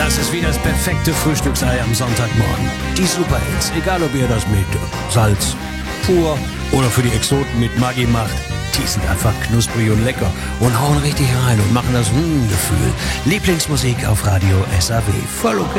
Das ist wie das perfekte Frühstücksei am Sonntagmorgen. Die Superhits, egal ob ihr das mit Salz, pur oder für die Exoten mit Maggi macht, die sind einfach knusprig und lecker und hauen richtig rein und machen das Gefühl. Lieblingsmusik auf Radio SAW. Voll okay.